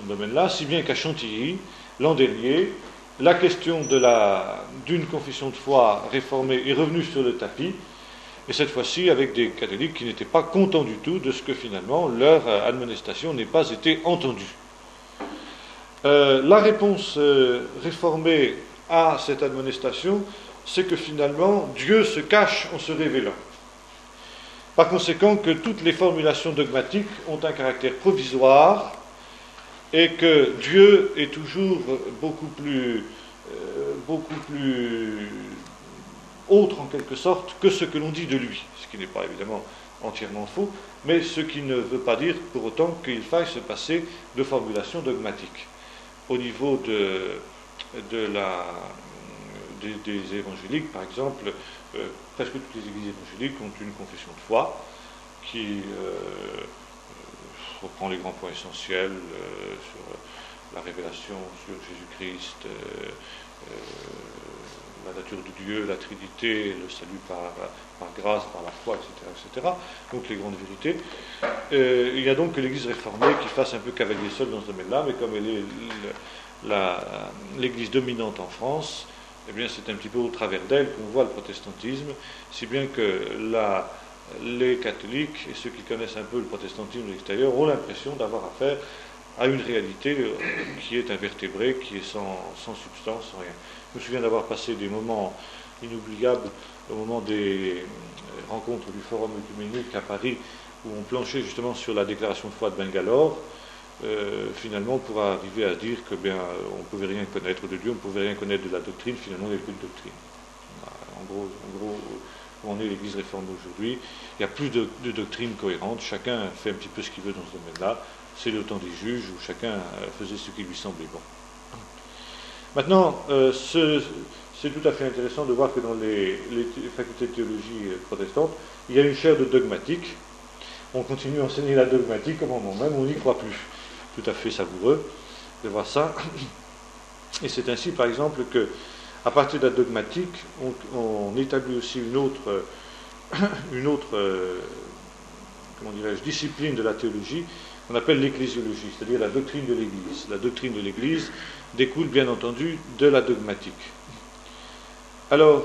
domaine-là, si bien qu'à Chantilly, l'an dernier, la question d'une confession de foi réformée est revenue sur le tapis, et cette fois-ci avec des catholiques qui n'étaient pas contents du tout de ce que finalement leur admonestation n'ait pas été entendue. La réponse réformée à cette admonestation, c'est que finalement Dieu se cache en se révélant. Par conséquent, que toutes les formulations dogmatiques ont un caractère provisoire et que Dieu est toujours beaucoup plus autre en quelque sorte que ce que l'on dit de lui, ce qui n'est pas évidemment entièrement faux, mais ce qui ne veut pas dire pour autant qu'il faille se passer de formulations dogmatiques. Au niveau des évangéliques, par exemple, presque toutes les églises évangéliques ont une confession de foi qui reprend les grands points essentiels sur la révélation sur Jésus-Christ, la nature de Dieu, la Trinité, le salut par grâce, par la foi, etc. Donc les grandes vérités. Il y a donc que l'Église réformée qui fasse un peu cavalier seul dans ce domaine-là, mais comme elle est l'Église dominante en France, eh bien c'est un petit peu au travers d'elle qu'on voit le protestantisme, si bien que les catholiques et ceux qui connaissent un peu le protestantisme de l'extérieur ont l'impression d'avoir affaire à une réalité qui est invertébrée, qui est sans substance, sans rien. Je me souviens d'avoir passé des moments inoubliables au moment des rencontres du Forum œcuménique à Paris, où on planchait justement sur la déclaration de foi de Bangalore, finalement pour arriver à dire que on ne pouvait rien connaître de Dieu, on ne pouvait rien connaître de la doctrine, finalement il n'y avait plus de doctrine. En gros, où en est l'Église réformée aujourd'hui, il n'y a plus de doctrine cohérente, chacun fait un petit peu ce qu'il veut dans ce domaine-là, c'est le temps des juges où chacun faisait ce qui lui semblait bon. Maintenant, c'est tout à fait intéressant de voir que dans les facultés de théologie protestantes, il y a une chaire de dogmatique. On continue à enseigner la dogmatique, au moment même on n'y croit plus. Tout à fait savoureux de voir ça. Et c'est ainsi, par exemple, que à partir de la dogmatique, on établit aussi une autre comment dirais-je, discipline de la théologie qu'on appelle l'ecclésiologie, c'est-à-dire la doctrine de l'Église. La doctrine de l'Église découle bien entendu de la dogmatique. Alors,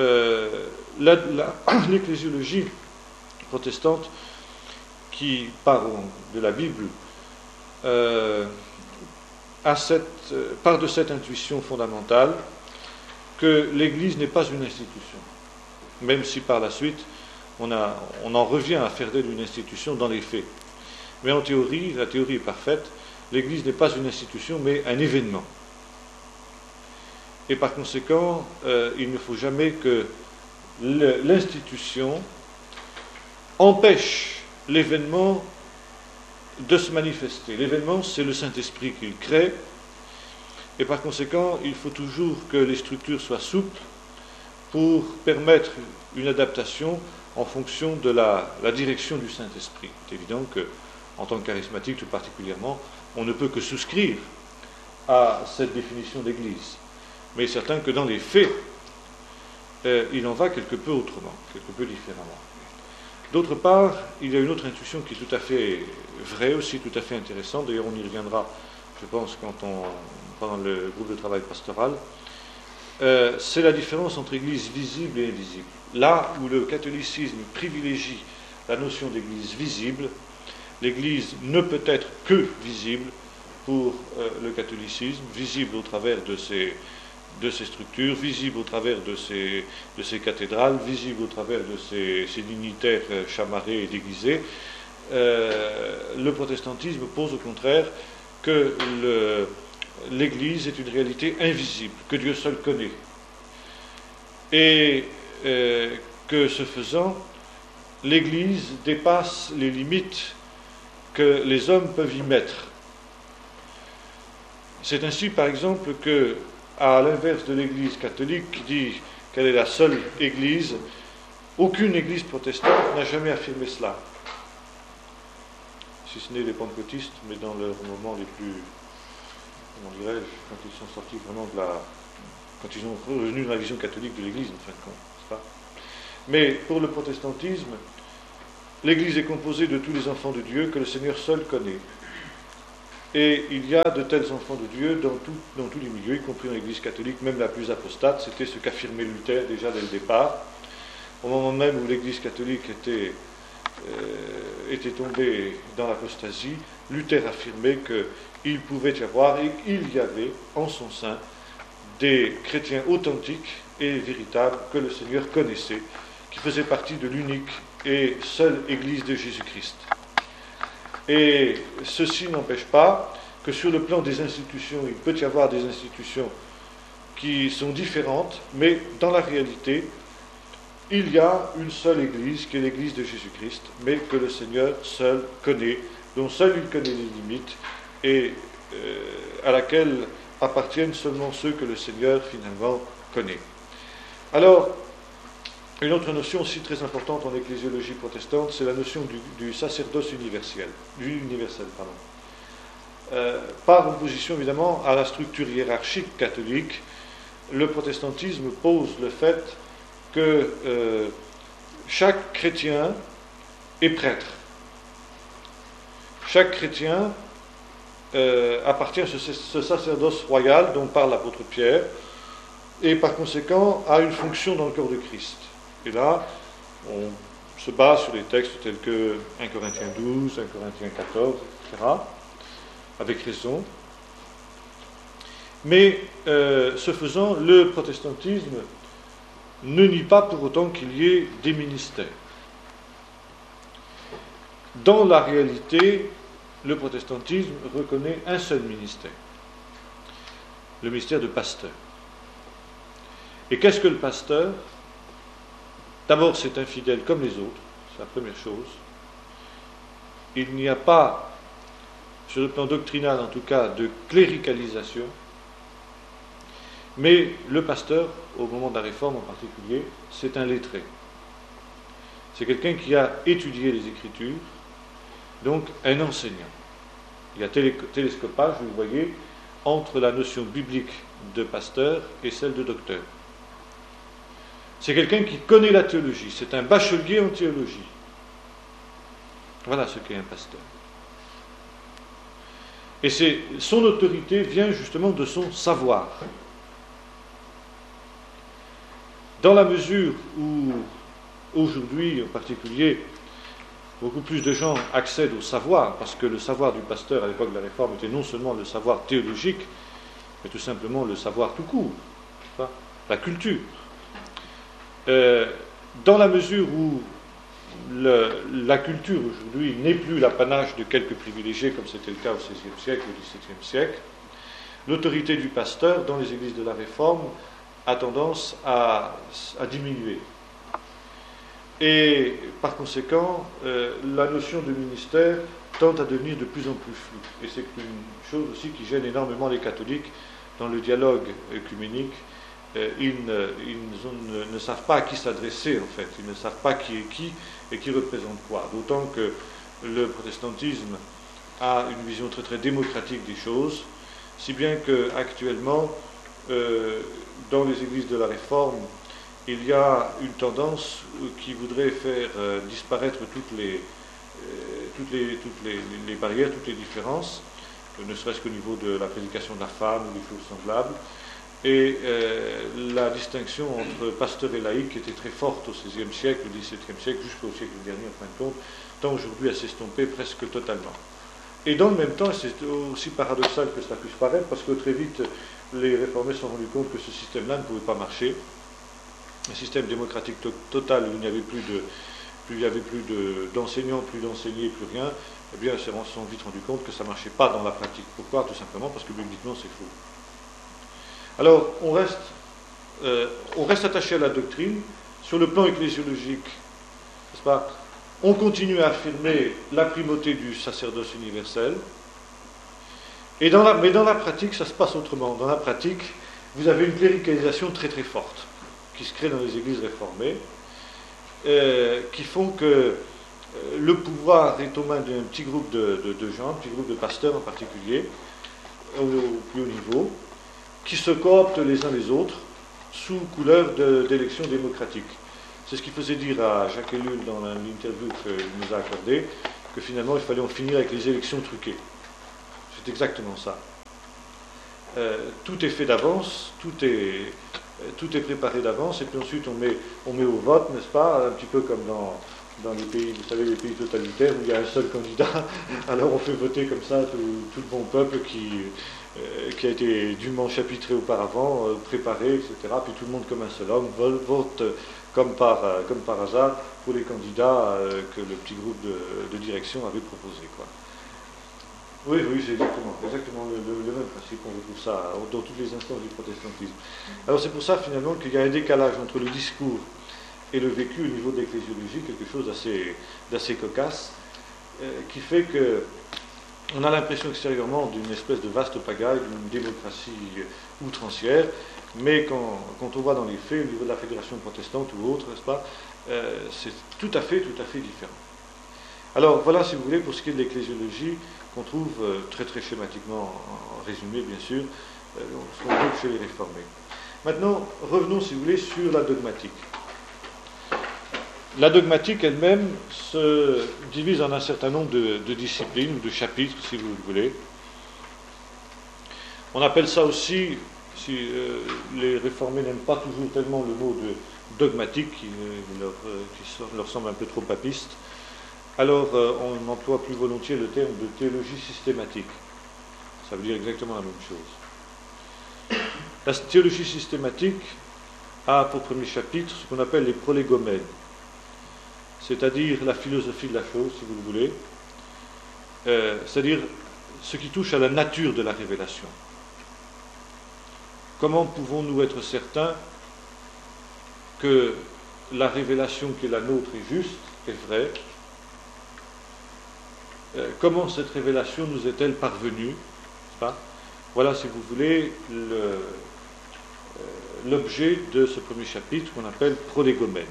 l'ecclésiologie protestante qui part de la Bible part de cette intuition fondamentale que l'Église n'est pas une institution, même si par la suite on en revient à faire d'elle une institution dans les faits. Mais en théorie, la théorie est parfaite, l'Église n'est pas une institution, mais un événement. Et par conséquent, il ne faut jamais que l'institution empêche l'événement de se manifester. L'événement, c'est le Saint-Esprit qu'il crée, et par conséquent, il faut toujours que les structures soient souples pour permettre une adaptation en fonction de la direction du Saint-Esprit. C'est évident que, en tant que charismatique tout particulièrement, on ne peut que souscrire à cette définition d'Église. Mais il est certain que dans les faits, il en va quelque peu autrement, quelque peu différemment. D'autre part, il y a une autre intuition qui est tout à fait vraie aussi, tout à fait intéressante. D'ailleurs, on y reviendra, je pense, pendant le groupe de travail pastoral. C'est la différence entre Église visible et invisible. Là où le catholicisme privilégie la notion d'Église visible, l'Église ne peut être que visible pour le catholicisme, visible au travers de ses structures, visible au travers de ses cathédrales, visible au travers de ses dignitaires chamarrés et déguisés. Le protestantisme pose au contraire que l'Église est une réalité invisible, que Dieu seul connaît. Et que ce faisant, l'Église dépasse les limites que les hommes peuvent y mettre. C'est ainsi, par exemple, que, à l'inverse de l'Église catholique qui dit qu'elle est la seule Église, aucune Église protestante n'a jamais affirmé cela. Si ce n'est les pentecôtistes, mais dans leurs moments les plus, comment dirais-je, quand ils sont sortis vraiment quand ils sont revenus dans la vision catholique de l'Église, en fin de compte, n'est-ce pas ? Mais pour le protestantisme, l'Église est composée de tous les enfants de Dieu que le Seigneur seul connaît. Et il y a de tels enfants de Dieu dans tous les milieux, y compris dans l'Église catholique, même la plus apostate. C'était ce qu'affirmait Luther déjà dès le départ. Au moment même où l'Église catholique était tombée dans l'apostasie, Luther affirmait qu'il pouvait y avoir, et il y avait en son sein, des chrétiens authentiques et véritables que le Seigneur connaissait, qui faisaient partie de l'unique et seule Église de Jésus-Christ. Et ceci n'empêche pas que sur le plan des institutions, il peut y avoir des institutions qui sont différentes, mais dans la réalité, il y a une seule Église, qui est l'Église de Jésus-Christ, mais que le Seigneur seul connaît, dont seul il connaît les limites, et à laquelle appartiennent seulement ceux que le Seigneur finalement connaît. Alors, une autre notion aussi très importante en ecclésiologie protestante, c'est la notion du sacerdoce universel. Par opposition évidemment à la structure hiérarchique catholique, le protestantisme pose le fait que chaque chrétien est prêtre. Chaque chrétien appartient à ce sacerdoce royal dont parle l'apôtre Pierre, et par conséquent a une fonction dans le corps de Christ. Et là, on se base sur des textes tels que 1 Corinthiens 12, 1 Corinthiens 14, etc., avec raison. Mais ce faisant, le protestantisme ne nie pas pour autant qu'il y ait des ministères. Dans la réalité, le protestantisme reconnaît un seul ministère, le ministère de pasteur. Et qu'est-ce que le pasteur ? D'abord, c'est un fidèle comme les autres, c'est la première chose. Il n'y a pas, sur le plan doctrinal en tout cas, de cléricalisation, mais le pasteur, au moment de la réforme en particulier, c'est un lettré. C'est quelqu'un qui a étudié les Écritures, donc un enseignant. Il y a télescopage, vous le voyez, entre la notion biblique de pasteur et celle de docteur. C'est quelqu'un qui connaît la théologie, c'est un bachelier en théologie. Voilà ce qu'est un pasteur. Et son autorité vient justement de son savoir. Dans la mesure où, aujourd'hui en particulier, beaucoup plus de gens accèdent au savoir, parce que le savoir du pasteur à l'époque de la Réforme était non seulement le savoir théologique, mais tout simplement le savoir tout court, la culture. Dans la mesure où la culture aujourd'hui n'est plus l'apanage de quelques privilégiés, comme c'était le cas au XVIe siècle, au XVIIe siècle, l'autorité du pasteur dans les églises de la Réforme a tendance à diminuer. Et par conséquent, la notion de ministère tend à devenir de plus en plus floue. Et c'est une chose aussi qui gêne énormément les catholiques dans le dialogue œcuménique. Ils ne savent pas à qui s'adresser, en fait. Ils ne savent pas qui est qui et qui représente quoi. D'autant que le protestantisme a une vision très très démocratique des choses, si bien qu'actuellement, dans les églises de la Réforme, il y a une tendance qui voudrait faire disparaître toutes les barrières, toutes les différences, ne serait-ce qu'au niveau de la prédication de la femme ou des choses semblables. Et la distinction entre pasteur et laïc était très forte au XVIe siècle, au XVIIe siècle, jusqu'au siècle dernier en fin de compte, tend aujourd'hui à s'estomper presque totalement. Et dans le même temps, c'est aussi paradoxal que cela puisse paraître, parce que très vite, les réformés se sont rendus compte que ce système-là ne pouvait pas marcher. Un système démocratique total où il n'y avait plus d'enseignants, plus d'enseignés, plus rien, eh bien, ils se sont vite rendus compte que ça ne marchait pas dans la pratique. Pourquoi ? Tout simplement parce que bibliquement, c'est faux. Alors, on reste attaché à la doctrine. Sur le plan ecclésiologique, n'est-ce pas ? On continue à affirmer la primauté du sacerdoce universel. Mais dans la pratique, ça se passe autrement. Dans la pratique, vous avez une cléricalisation très très forte qui se crée dans les églises réformées, qui font que le pouvoir est aux mains d'un petit groupe de gens, un petit groupe de pasteurs en particulier, au plus haut niveau, qui se cooptent les uns les autres sous couleur d'élections démocratiques. C'est ce qu'il faisait dire à Jacques Ellul dans l'interview qu'il nous a accordée, que finalement il fallait en finir avec les élections truquées. c'est exactement ça. Tout est fait d'avance, tout est préparé d'avance, et puis ensuite on met au vote, n'est-ce pas, un petit peu comme dans les pays, vous savez, les pays totalitaires où il y a un seul candidat, alors on fait voter comme ça tout le bon peuple qui a été dûment chapitré auparavant, préparé, etc. Puis tout le monde comme un seul homme vote comme par hasard pour les candidats que le petit groupe de direction avait proposé, quoi. Oui, c'est exactement le même principe. On retrouve ça dans toutes les instances du protestantisme. Alors c'est pour ça finalement qu'il y a un décalage entre le discours et le vécu au niveau de l'ecclésiologie, quelque chose d'assez cocasse, qui fait que on a l'impression extérieurement d'une espèce de vaste pagaille, d'une démocratie outrancière, mais quand on voit dans les faits, au niveau de la fédération protestante ou autre, n'est-ce pas, c'est tout à fait différent. Alors voilà, si vous voulez, pour ce qui est de l'ecclésiologie, qu'on trouve très très schématiquement résumé, bien sûr, ce qu'on trouve chez les réformés. Maintenant, revenons, si vous voulez, sur la dogmatique. La dogmatique elle-même se divise en un certain nombre de disciplines, ou de chapitres, si vous le voulez. On appelle ça aussi, si les réformés n'aiment pas toujours tellement le mot de dogmatique, qui leur semble un peu trop papiste, alors on emploie plus volontiers le terme de théologie systématique. Ça veut dire exactement la même chose. La théologie systématique a pour premier chapitre ce qu'on appelle les prolégomènes, c'est-à-dire la philosophie de la chose, si vous le voulez, c'est-à-dire ce qui touche à la nature de la révélation. Comment pouvons-nous être certains que la révélation qui est la nôtre est juste, est vraie? Comment cette révélation nous est-elle parvenue? Voilà, si vous voulez, l'objet de ce premier chapitre qu'on appelle prolégomène.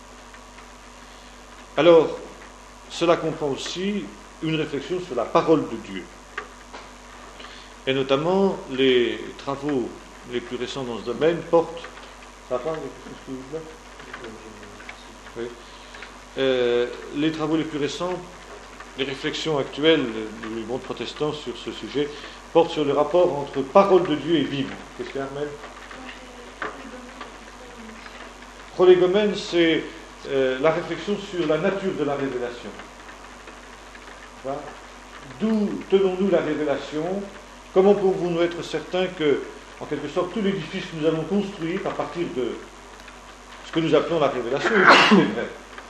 Alors, cela comprend aussi une réflexion sur la parole de Dieu. Et notamment, les travaux les plus récents dans ce domaine portent... Ça va pas, s'il vous plaît? Oui. Les travaux les plus récents, les réflexions actuelles du monde protestant sur ce sujet, portent sur le rapport entre parole de Dieu et Bible. Qu'est-ce qu'il y a, Armel? Prolégomène, c'est la réflexion sur la nature de la révélation. D'où tenons-nous la révélation? Comment pouvons-nous être certains que, en quelque sorte, tout l'édifice que nous allons construire à partir de ce que nous appelons la révélation est vrai?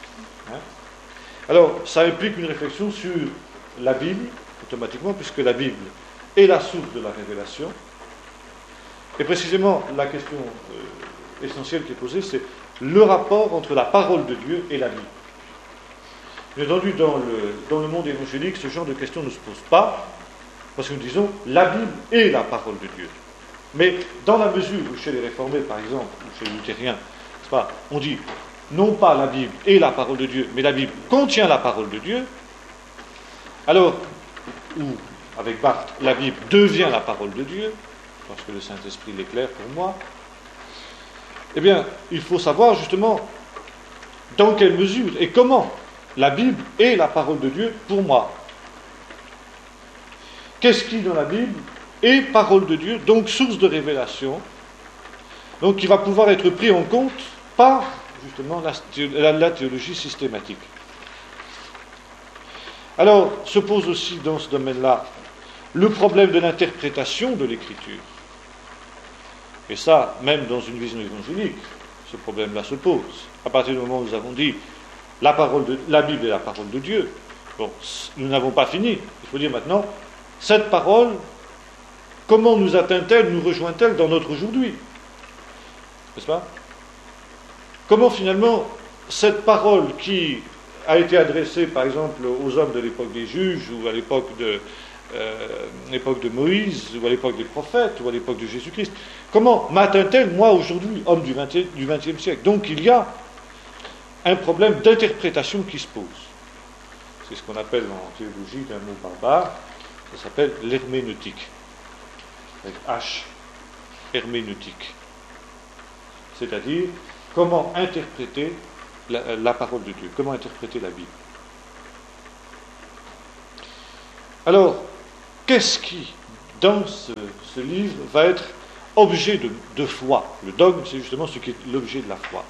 Alors, ça implique une réflexion sur la Bible, automatiquement, puisque la Bible est la source de la révélation. Et précisément, la question essentielle qui est posée, c'est le rapport entre la parole de Dieu et la Bible. Bien entendu, dans le monde évangélique, ce genre de questions ne se pose pas, parce que nous disons, la Bible est la parole de Dieu. Mais dans la mesure où chez les réformés, par exemple, ou chez les luthériens, on dit, non pas la Bible est la parole de Dieu, mais la Bible contient la parole de Dieu, alors, ou, avec Barthes, la Bible devient la parole de Dieu, parce que le Saint-Esprit l'éclaire pour moi, eh bien, il faut savoir justement dans quelle mesure et comment la Bible est la parole de Dieu pour moi. Qu'est-ce qui, dans la Bible, est parole de Dieu, donc source de révélation, donc qui va pouvoir être pris en compte par, justement, la théologie systématique. Alors, se pose aussi dans ce domaine-là le problème de l'interprétation de l'Écriture. Et ça, même dans une vision évangélique, ce problème-là se pose. À partir du moment où nous avons dit la Bible est la parole de Dieu, bon, nous n'avons pas fini. Il faut dire maintenant, cette parole, comment nous atteint-elle, nous rejoint-elle dans notre aujourd'hui? N'est-ce pas? Comment finalement cette parole qui a été adressée par exemple aux hommes de l'époque des juges ou à l'époque de Moïse ou à l'époque des prophètes ou à l'époque de Jésus-Christ, comment m'atteint-elle moi aujourd'hui, homme du XXe siècle? Donc il y a un problème d'interprétation qui se pose. C'est ce qu'on appelle en théologie d'un mot barbare, ça s'appelle l'herméneutique, avec H, herméneutique. C'est-à-dire comment interpréter la parole de Dieu, comment interpréter la Bible. Alors, qu'est-ce qui, dans ce livre, va être objet de foi. Le dogme, c'est justement ce qui est l'objet de la foi.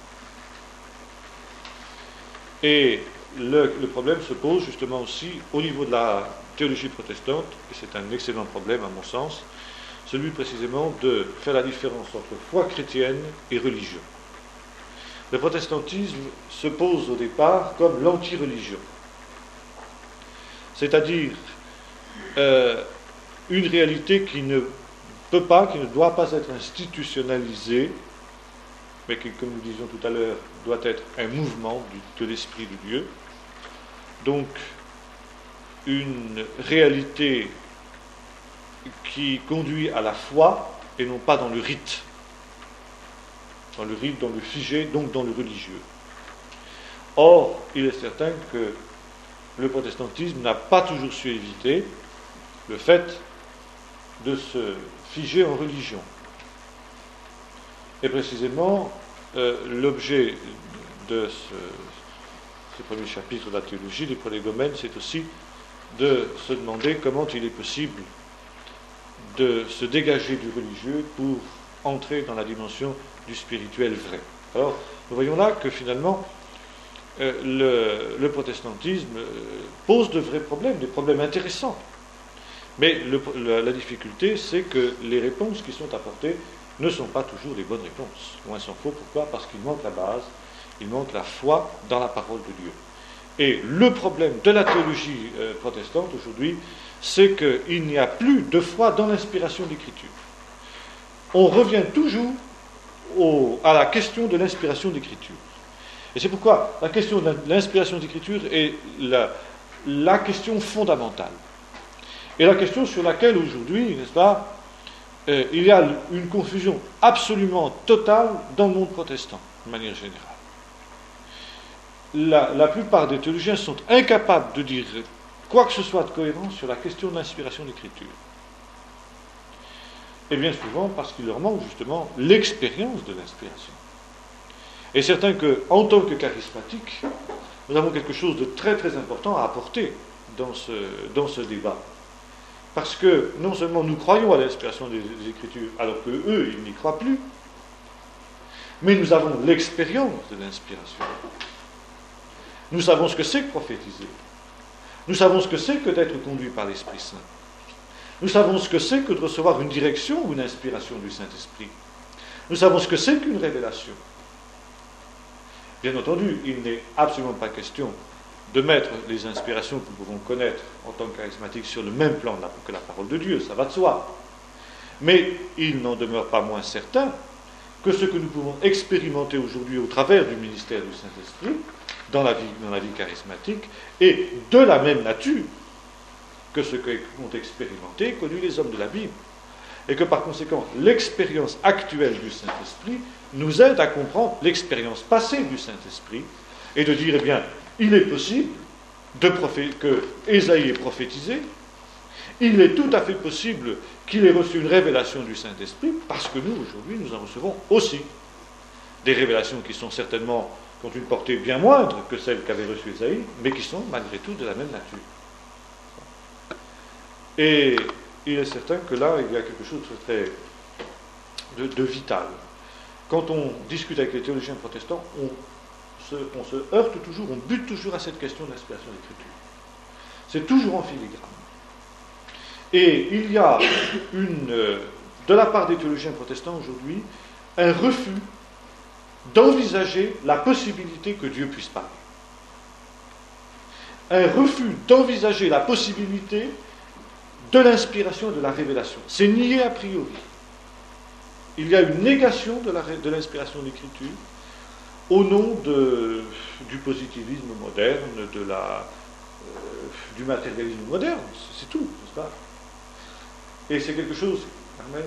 Et le problème se pose justement aussi au niveau de la théologie protestante, et c'est un excellent problème à mon sens, celui précisément de faire la différence entre foi chrétienne et religion. Le protestantisme se pose au départ comme l'anti-religion, c'est-à-dire une réalité qui ne peut pas, qui ne doit pas être institutionnalisée, mais qui, comme nous disions tout à l'heure, doit être un mouvement de l'Esprit de Dieu. Donc, une réalité qui conduit à la foi et non pas dans le rite. Dans le rite, dans le figé, donc dans le religieux. Or, il est certain que le protestantisme n'a pas toujours su éviter le fait de se figer en religion. Et précisément, l'objet de ce premier chapitre de la théologie, des prolégomènes, c'est aussi de se demander comment il est possible de se dégager du religieux pour entrer dans la dimension du spirituel vrai. Alors, nous voyons là que finalement, le protestantisme pose de vrais problèmes, des problèmes intéressants. Mais la difficulté, c'est que les réponses qui sont apportées ne sont pas toujours les bonnes réponses. Loin s'en faut. Pourquoi ? Parce qu'il manque la base, il manque la foi dans la parole de Dieu. Et le problème de la théologie protestante aujourd'hui, c'est qu'il n'y a plus de foi dans l'inspiration d'écriture. On revient toujours à la question de l'inspiration d'écriture. Et c'est pourquoi la question de l'inspiration d'écriture est la question fondamentale. Et la question sur laquelle aujourd'hui, n'est-ce pas, il y a une confusion absolument totale dans le monde protestant, de manière générale. La plupart des théologiens sont incapables de dire quoi que ce soit de cohérent sur la question de l'inspiration d'écriture. Et bien souvent parce qu'il leur manque justement l'expérience de l'inspiration. Et certain qu'en tant que charismatique, nous avons quelque chose de très très important à apporter dans ce débat. Parce que non seulement nous croyons à l'inspiration des Écritures, alors qu'eux, ils n'y croient plus, mais nous avons l'expérience de l'inspiration. Nous savons ce que c'est que prophétiser. Nous savons ce que c'est que d'être conduit par l'Esprit Saint. Nous savons ce que c'est que de recevoir une direction ou une inspiration du Saint-Esprit. Nous savons ce que c'est qu'une révélation. Bien entendu, il n'est absolument pas question de mettre les inspirations que nous pouvons connaître en tant que charismatiques sur le même plan que la parole de Dieu, ça va de soi. Mais il n'en demeure pas moins certain que ce que nous pouvons expérimenter aujourd'hui au travers du ministère du Saint-Esprit, dans la vie charismatique, est de la même nature que ce qu'ont expérimenté et connu les hommes de la Bible. Et que par conséquent, l'expérience actuelle du Saint-Esprit nous aide à comprendre l'expérience passée du Saint-Esprit et de dire, eh bien, il est possible que Ésaïe ait prophétisé, il est tout à fait possible qu'il ait reçu une révélation du Saint-Esprit, parce que nous, aujourd'hui, nous en recevons aussi des révélations qui sont certainement, qui ont une portée bien moindre que celle qu'avait reçue Ésaïe, mais qui sont malgré tout de la même nature. Et il est certain que là, il y a quelque chose de vital. Quand on discute avec les théologiens protestants, on se heurte toujours, on bute toujours à cette question de l'inspiration d'écriture. C'est toujours en filigrane. Et il y a de la part des théologiens protestants aujourd'hui, un refus d'envisager la possibilité que Dieu puisse parler. Un refus d'envisager la possibilité de l'inspiration et de la révélation. C'est nié a priori. Il y a une négation de l'inspiration de l'écriture au nom du positivisme moderne, du matérialisme moderne. C'est tout, n'est-ce pas ? Et c'est quelque chose... Armel,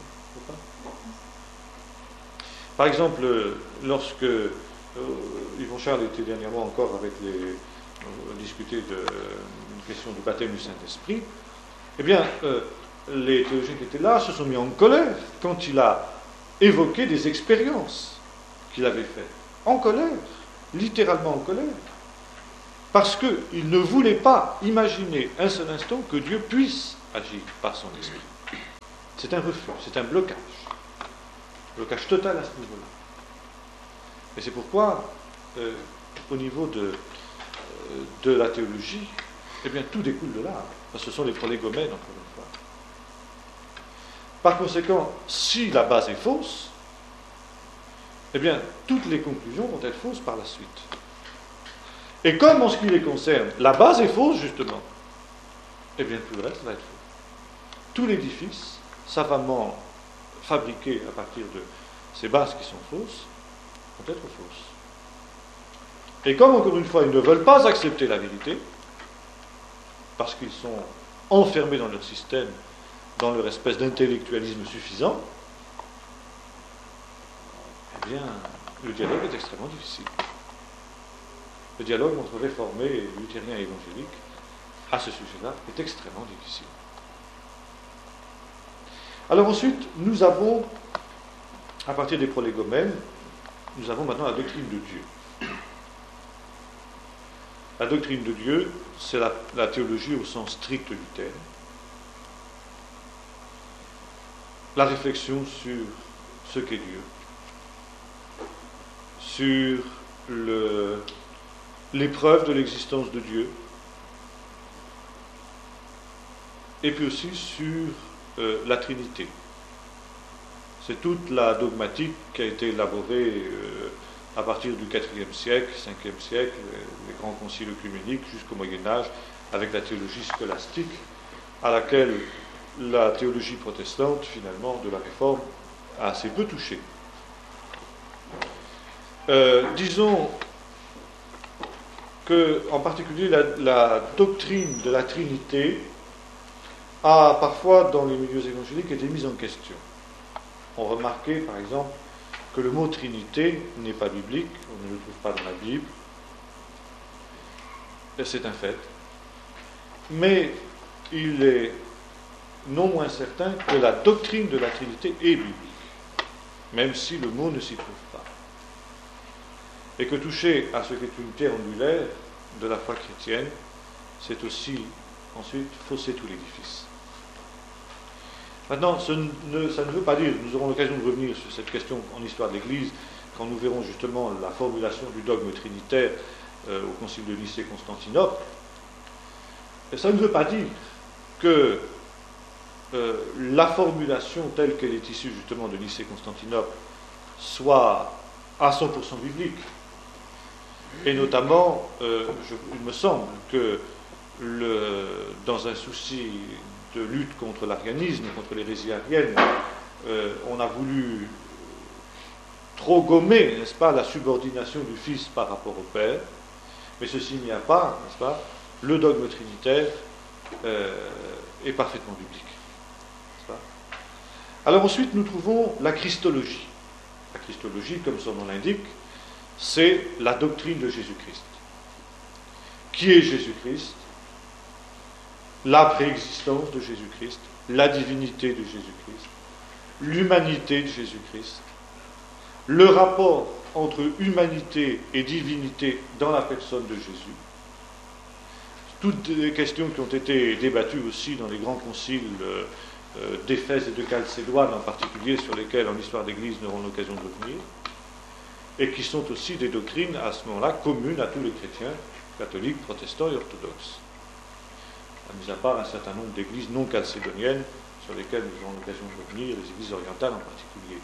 par exemple, lorsque Yvon Charles était dernièrement encore avec discuté d'une question du baptême du Saint-Esprit, eh bien, les théologiens qui étaient là se sont mis en colère quand il a évoqué des expériences qu'il avait faites. En colère, littéralement en colère. Parce qu'il ne voulait pas imaginer un seul instant que Dieu puisse agir par son esprit. C'est un refus, c'est un blocage. Blocage total à ce niveau-là. Et c'est pourquoi, au niveau de la théologie, eh bien, tout découle de là. Parce que ce sont les prolégomènes, encore une fois. Par conséquent, si la base est fausse, eh bien, toutes les conclusions vont être fausses par la suite. Et comme en ce qui les concerne, la base est fausse, justement, eh bien, tout le reste va être faux. Tout l'édifice, savamment fabriqué à partir de ces bases qui sont fausses, vont être fausses. Et comme, encore une fois, ils ne veulent pas accepter la vérité, parce qu'ils sont enfermés dans leur système, dans leur espèce d'intellectualisme suffisant, eh bien, le dialogue est extrêmement difficile. Le dialogue entre réformés, luthériens et évangéliques, à ce sujet-là, est extrêmement difficile. Alors ensuite, nous avons, à partir des prolégomènes, nous avons maintenant la doctrine de Dieu. La doctrine de Dieu, c'est la théologie au sens strict luthérien. La réflexion sur ce qu'est Dieu, sur l'épreuve de l'existence de Dieu, et puis aussi sur la Trinité. C'est toute la dogmatique qui a été élaborée à partir du IVe siècle, Ve siècle, les grands conciles œcuméniques jusqu'au Moyen-Âge, avec la théologie scolastique, à laquelle la théologie protestante, finalement, de la Réforme, a assez peu touché. Disons que, en particulier, la doctrine de la Trinité a parfois, dans les milieux évangéliques, été mise en question. On remarquait, par exemple, que le mot Trinité n'est pas biblique, on ne le trouve pas dans la Bible, et c'est un fait. Mais il est non moins certain que la doctrine de la Trinité est biblique, même si le mot ne s'y trouve pas. Et que toucher à ce qu'est une pierre angulaire de la foi chrétienne, c'est aussi, ensuite, fausser tout l'édifice. Maintenant, ça ne veut pas dire, nous aurons l'occasion de revenir sur cette question en histoire de l'Église, quand nous verrons justement la formulation du dogme trinitaire au Concile de Nicée-Constantinople. Et ça ne veut pas dire que la formulation telle qu'elle est issue justement de Nicée-Constantinople soit à 100% biblique. Et notamment, il me semble que dans un souci de lutte contre l'arianisme, contre l'hérésie arienne, on a voulu trop gommer, n'est-ce pas, la subordination du Fils par rapport au Père, mais ceci n'y a pas, n'est-ce pas, le dogme trinitaire est parfaitement biblique. N'est-ce pas ? Alors ensuite, nous trouvons la Christologie. La Christologie, comme son nom l'indique, c'est la doctrine de Jésus-Christ. Qui est Jésus-Christ ? La préexistence de Jésus-Christ, la divinité de Jésus-Christ, l'humanité de Jésus-Christ, le rapport entre humanité et divinité dans la personne de Jésus. Toutes les questions qui ont été débattues aussi dans les grands conciles d'Éphèse et de Chalcédoine en particulier, sur lesquels en histoire d'Église nous aurons l'occasion de revenir, et qui sont aussi des doctrines à ce moment-là communes à tous les chrétiens, catholiques, protestants et orthodoxes. Mis à part un certain nombre d'églises non chalcédoniennes sur lesquelles nous aurons l'occasion de revenir, les églises orientales en particulier.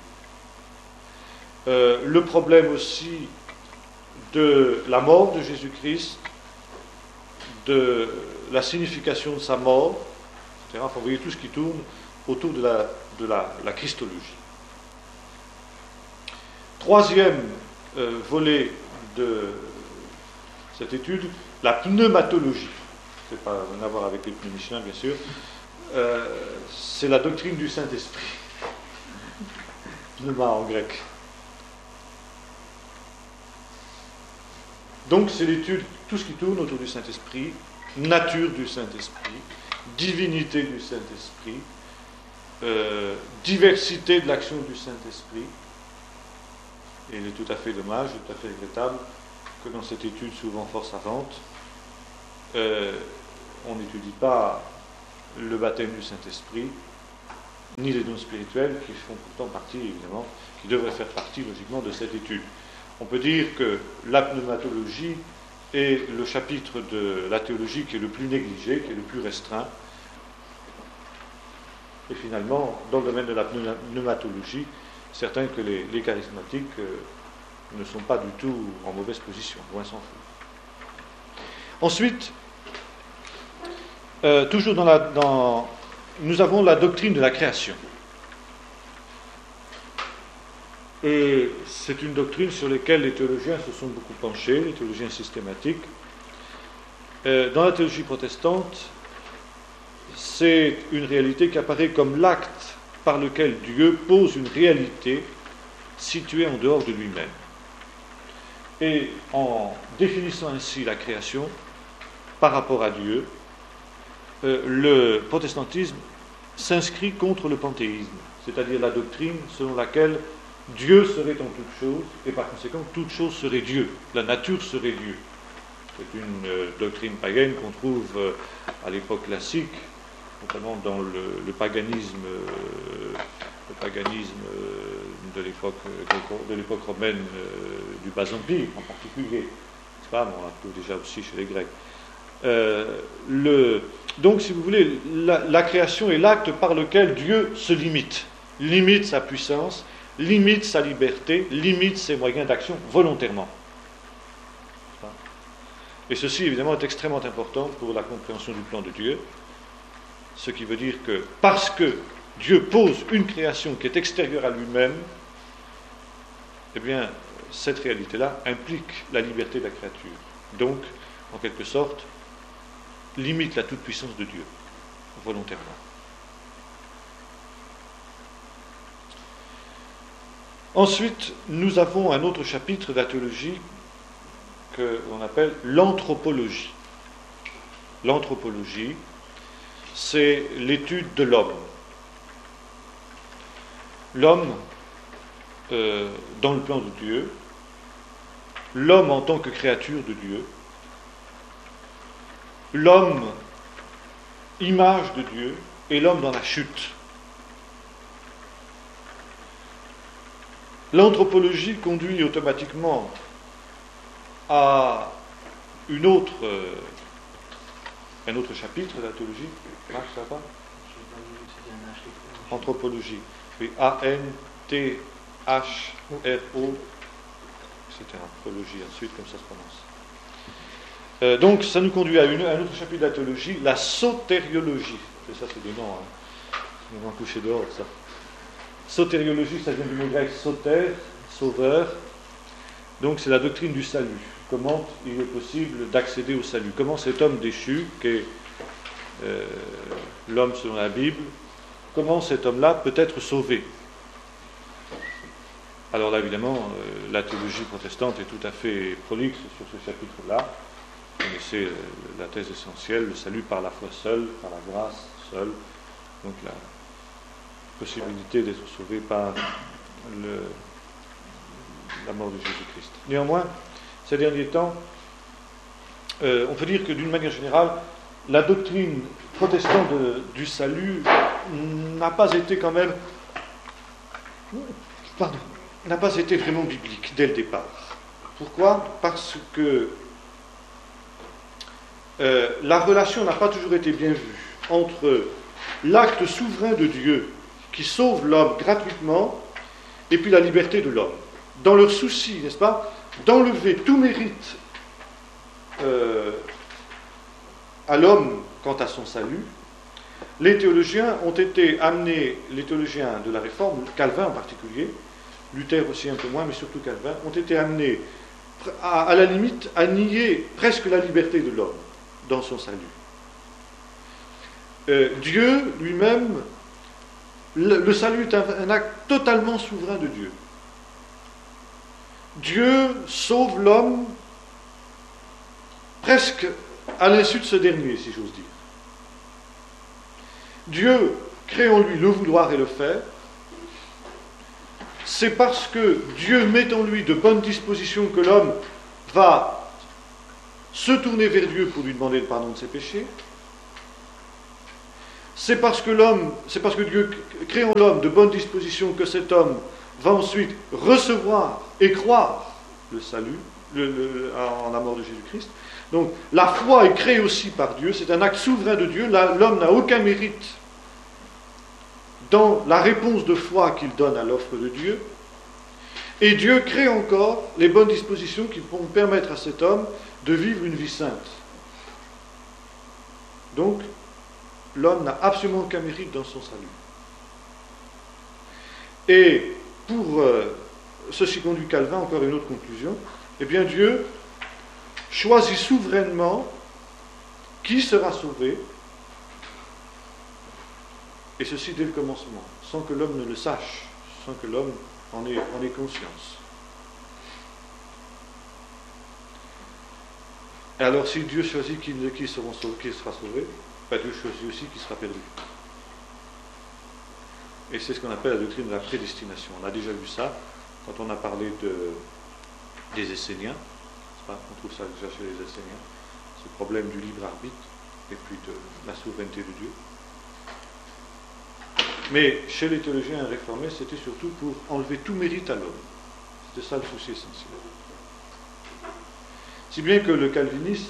Le problème aussi de la mort de Jésus-Christ, de la signification de sa mort, etc. Enfin, vous voyez tout ce qui tourne autour de la Christologie. Troisième volet de cette étude, la pneumatologie. C'est pas rien à voir avec les pneus Michelin, bien sûr. C'est la doctrine du Saint-Esprit. Pneuma en grec. Donc c'est l'étude, tout ce qui tourne autour du Saint-Esprit, nature du Saint-Esprit, divinité du Saint-Esprit, diversité de l'action du Saint-Esprit. Et il est tout à fait dommage, tout à fait regrettable que dans cette étude souvent fort savante, on n'étudie pas le baptême du Saint-Esprit, ni les dons spirituels qui font pourtant partie, évidemment, qui devraient faire partie, logiquement, de cette étude. On peut dire que la pneumatologie est le chapitre de la théologie qui est le plus négligé, qui est le plus restreint. Et finalement, dans le domaine de la pneumatologie, certain que les charismatiques ne sont pas du tout en mauvaise position, loin s'en faut. Ensuite, toujours nous avons la doctrine de la création. Et c'est une doctrine sur laquelle les théologiens se sont beaucoup penchés, les théologiens systématiques. Dans la théologie protestante, c'est une réalité qui apparaît comme l'acte par lequel Dieu pose une réalité située en dehors de lui-même. Et en définissant ainsi la création par rapport à Dieu, le protestantisme s'inscrit contre le panthéisme, c'est-à-dire la doctrine selon laquelle Dieu serait en toute chose, et par conséquent, toute chose serait Dieu, la nature serait Dieu. C'est une doctrine païenne qu'on trouve à l'époque classique, notamment dans le paganisme de l'époque romaine du Bas-Empire en particulier. C'est pas, on la trouve déjà aussi chez les Grecs. Donc, si vous voulez, la création est l'acte par lequel Dieu se limite sa puissance, limite sa liberté, limite ses moyens d'action volontairement. Et ceci, évidemment, est extrêmement important pour la compréhension du plan de Dieu, ce qui veut dire que parce que Dieu pose une création qui est extérieure à lui-même, eh bien, cette réalité-là implique la liberté de la créature. Donc, en quelque sorte, limite la toute-puissance de Dieu, volontairement. Ensuite, nous avons un autre chapitre de la théologie que l'on appelle l'anthropologie. L'anthropologie, c'est l'étude de l'homme. L'homme dans le plan de Dieu, l'homme en tant que créature de Dieu, l'homme image de Dieu et l'homme dans la chute. L'anthropologie conduit automatiquement à un autre chapitre de la théologie. Marc, ça va pas ? Anthropologie. Oui, A-N-T-H-R-O, etc. Anthropologie, ensuite, comme ça se prononce. Donc, ça nous conduit à un autre chapitre de la théologie, la sotériologie. C'est ça, c'est des noms, hein. C'est des noms couchés dehors, ça. Sotériologie, ça vient du mot grec soter, sauveur. Donc c'est la doctrine du salut. Comment il est possible d'accéder au salut. Comment cet homme déchu, qui est l'homme selon la Bible, comment cet homme-là peut être sauvé. Alors là, évidemment, la théologie protestante est tout à fait prolixe sur ce chapitre-là. Vous connaissez la thèse essentielle, le salut par la foi seule, par la grâce seule. Donc la possibilité d'être sauvé par la mort de Jésus-Christ. Néanmoins, ces derniers temps, on peut dire que d'une manière générale, la doctrine protestante du salut n'a pas été quand même, n'a pas été vraiment biblique dès le départ. Pourquoi ? Parce que la relation n'a pas toujours été bien vue entre l'acte souverain de Dieu qui sauve l'homme gratuitement et puis la liberté de l'homme. Dans leur souci, n'est-ce pas, d'enlever tout mérite à l'homme quant à son salut, les théologiens ont été amenés, les théologiens de la Réforme, Calvin en particulier, Luther aussi un peu moins, mais surtout Calvin, ont été amenés à la limite à nier presque la liberté de l'homme dans son salut. Dieu lui-même, le salut est un acte totalement souverain de Dieu. Dieu sauve l'homme presque à l'insu de ce dernier, si j'ose dire. Dieu crée en lui le vouloir et le faire. C'est parce que Dieu met en lui de bonnes dispositions que l'homme va se tourner vers Dieu pour lui demander le pardon de ses péchés. c'est parce que Dieu crée en l'homme de bonnes dispositions que cet homme va ensuite recevoir et croire le salut en la mort de Jésus-Christ. Donc la foi est créée aussi par Dieu, c'est un acte souverain de Dieu. L'homme n'a aucun mérite dans la réponse de foi qu'il donne à l'offre de Dieu. Et Dieu crée encore les bonnes dispositions qui vont permettre à cet homme de vivre une vie sainte. Donc, l'homme n'a absolument aucun mérite dans son salut. Et pour ceci conduit Calvin, encore une autre conclusion, eh bien Dieu choisit souverainement qui sera sauvé, et ceci dès le commencement, sans que l'homme ne le sache, sans que l'homme en ait conscience. Et alors si Dieu choisit qui sera sauvé, Dieu choisit aussi qui sera perdu. Et c'est ce qu'on appelle la doctrine de la prédestination. On a déjà vu ça quand on a parlé des Esséniens. On trouve ça déjà chez les Esséniens. Ce problème du libre arbitre et puis de la souveraineté de Dieu. Mais chez les théologiens réformés, c'était surtout pour enlever tout mérite à l'homme. C'était ça le souci essentiel. Si bien que le calviniste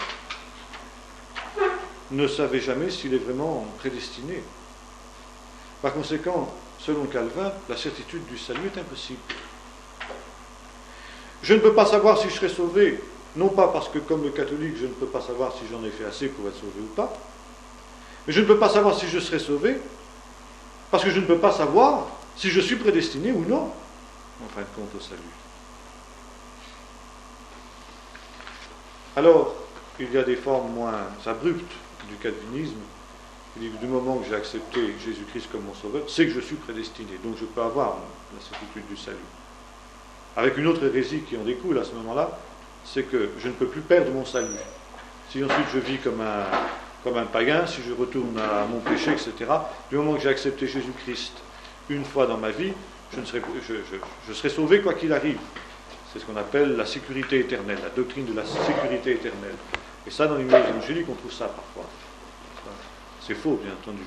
ne savait jamais s'il est vraiment prédestiné. Par conséquent, selon Calvin, la certitude du salut est impossible. Je ne peux pas savoir si je serai sauvé, non pas parce que, comme le catholique, je ne peux pas savoir si j'en ai fait assez pour être sauvé ou pas, mais je ne peux pas savoir si je serai sauvé, parce que je ne peux pas savoir si je suis prédestiné ou non, en fin de compte, au salut. Alors, il y a des formes moins abruptes du calvinisme. Il dit que du moment que j'ai accepté Jésus-Christ comme mon sauveur, c'est que je suis prédestiné. Donc je peux avoir la certitude du salut. Avec une autre hérésie qui en découle à ce moment-là, c'est que je ne peux plus perdre mon salut. Si ensuite je vis comme un païen, si je retourne à mon péché, etc., du moment que j'ai accepté Jésus-Christ une fois dans ma vie, je serai sauvé quoi qu'il arrive. C'est ce qu'on appelle la sécurité éternelle, la doctrine de la sécurité éternelle. Et ça, dans l'univers évangélique, on trouve ça parfois. C'est faux, bien entendu.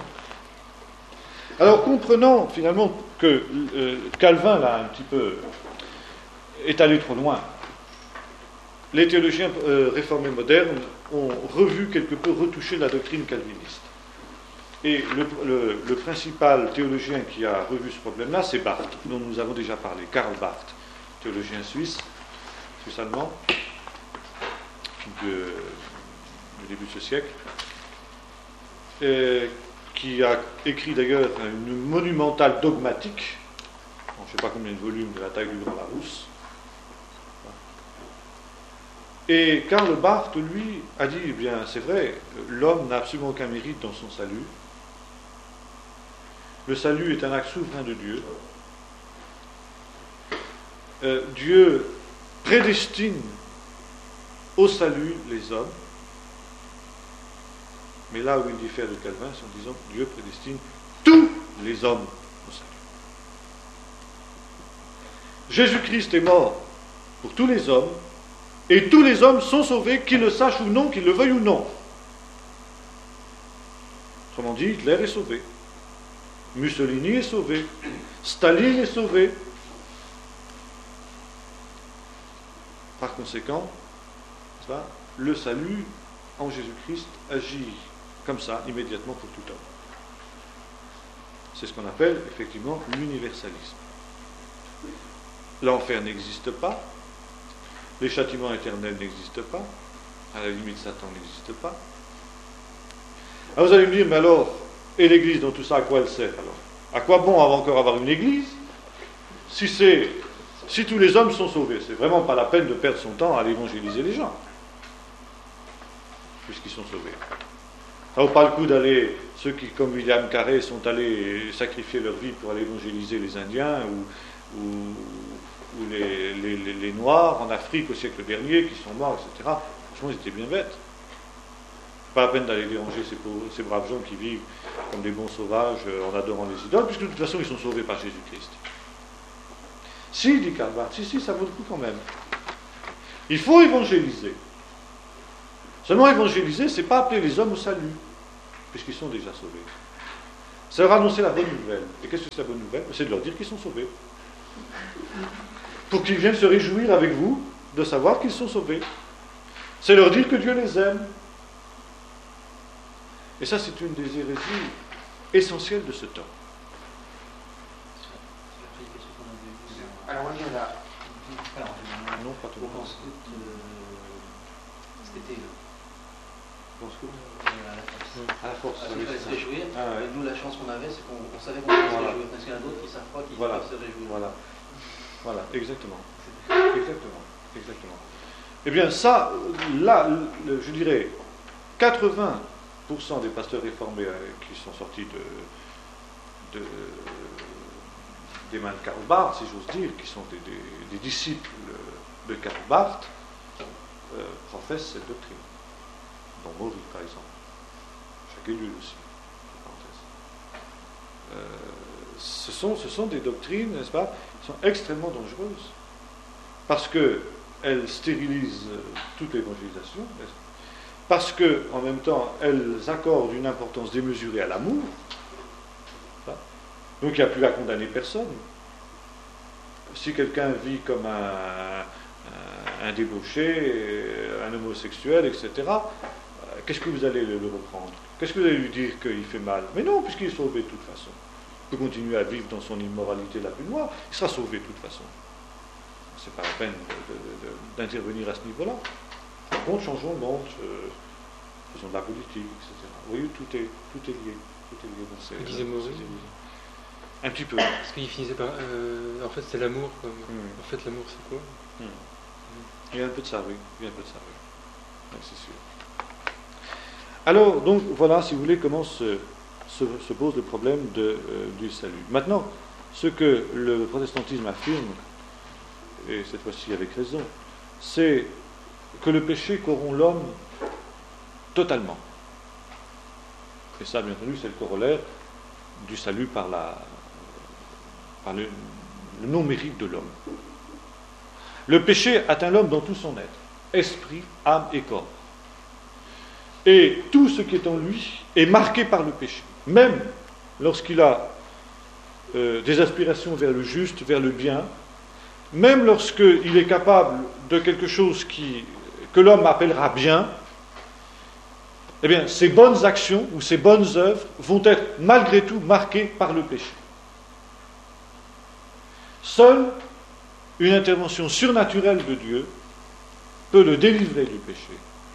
Alors, comprenant finalement que Calvin, là, un petit peu, est allé trop loin, les théologiens réformés modernes ont revu quelque peu, retouché la doctrine calviniste. Et le principal théologien qui a revu ce problème-là, c'est Barth, dont nous avons déjà parlé, Karl Barth, théologien suisse-allemand, du début de ce siècle, qui a écrit d'ailleurs une monumentale dogmatique, je ne sais pas combien de volumes, de la taille du Grand Larousse. Et Karl Barth, lui, a dit, eh bien, c'est vrai, l'homme n'a absolument aucun mérite dans son salut. Le salut est un acte souverain de Dieu. Dieu prédestine au salut les hommes. Mais là où il diffère de Calvin, c'est en disant que Dieu prédestine tous les hommes au salut. Jésus-Christ est mort pour tous les hommes, et tous les hommes sont sauvés, qu'ils le sachent ou non, qu'ils le veuillent ou non. Autrement dit, Hitler est sauvé. Mussolini est sauvé. Staline est sauvé. Par conséquent, le salut en Jésus-Christ agit comme ça, immédiatement pour tout homme. C'est ce qu'on appelle effectivement l'universalisme. L'enfer n'existe pas, les châtiments éternels n'existent pas, à la limite Satan n'existe pas. Alors vous allez me dire, mais alors, et l'Église dans tout ça, à quoi elle sert alors? À quoi bon encore avoir une Église si tous les hommes sont sauvés? C'est vraiment pas la peine de perdre son temps à aller évangéliser les gens, puisqu'ils sont sauvés. Alors pas le coup d'aller, ceux qui, comme William Carey, sont allés sacrifier leur vie pour aller évangéliser les Indiens ou les Noirs en Afrique au siècle dernier, qui sont morts, etc. Franchement, ils étaient bien bêtes. Pas la peine d'aller déranger ces braves gens qui vivent comme des bons sauvages en adorant les idoles, puisque de toute façon, ils sont sauvés par Jésus-Christ. Si, dit Karl Barth, si, ça vaut le coup quand même. Il faut évangéliser. Seulement évangéliser, c'est pas appeler les hommes au salut. puisqu'ils sont déjà sauvés. C'est leur annoncer la bonne nouvelle. Et qu'est-ce que c'est la bonne nouvelle? C'est de leur dire qu'ils sont sauvés. Pour qu'ils viennent se réjouir avec vous de savoir qu'ils sont sauvés. C'est leur dire que Dieu les aime. Et ça, c'est une des hérésies essentielles de ce temps. Alors, on vient là. Non, pas tout le monde. Cet été, à la force. il fallait se réjouir. Ah, ouais. Et nous, la chance qu'on avait, c'est qu'on savait qu'on pouvait se réjouir. Parce qu'il y en a d'autres qui ne savent pas qu'ils peuvent se réjouir. Voilà, exactement. Exactement. Eh bien, ça, là, je dirais, 80% des pasteurs réformés qui sont sortis des mains de Karl Barth, si j'ose dire, qui sont des disciples de Karl Barth, professent cette doctrine. Dont Maury, par exemple. Jacques Ellul aussi, ce sont des doctrines, n'est-ce pas, qui sont extrêmement dangereuses. Parce qu'elles stérilisent toute l'évangélisation, parce qu'en même temps, elles accordent une importance démesurée à l'amour. Donc il n'y a plus à condamner personne. Si quelqu'un vit comme un débauché, un homosexuel, etc., qu'est-ce que vous allez le reprendre? Qu'est-ce que vous allez lui dire qu'il fait mal? Mais non, puisqu'il est sauvé de toute façon. Il peut continuer à vivre dans son immoralité la plus noire, il sera sauvé de toute façon. C'est pas la peine d'intervenir à ce niveau-là. Par contre, changeons le monde, faisons de la politique, etc. Vous voyez, tout est lié. Tout est lié dans ces... disait Maury. Un petit peu. Parce qu'il finissait par... en fait, c'est l'amour. En fait, l'amour, c'est quoi? Il y a un peu de ça, oui. Oui, c'est sûr. Alors, donc, voilà, si vous voulez, comment se pose le problème du salut. Maintenant, ce que le protestantisme affirme, et cette fois-ci avec raison, c'est que le péché corrompt l'homme totalement. Et ça, bien entendu, c'est le corollaire du salut par le non-mérite de l'homme. Le péché atteint l'homme dans tout son être, esprit, âme et corps. Et tout ce qui est en lui est marqué par le péché. Même lorsqu'il a des aspirations vers le juste, vers le bien, même lorsqu'il est capable de quelque chose que l'homme appellera bien, eh bien, ses bonnes actions ou ses bonnes œuvres vont être malgré tout marquées par le péché. Seule une intervention surnaturelle de Dieu peut le délivrer du péché.